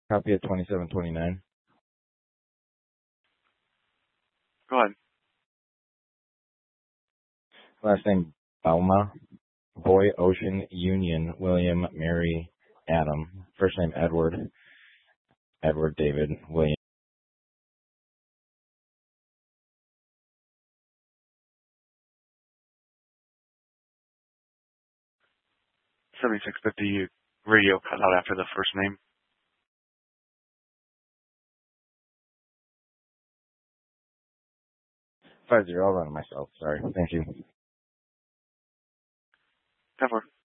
Copy at 2729. Go ahead. Last name Bauma. Boy, Ocean, Union, William, Mary, Adam. First name Edward. Edward, David, William. 7650 radio cut out after the first name. 50, I'll run it myself. Sorry. Thank you. 10-4.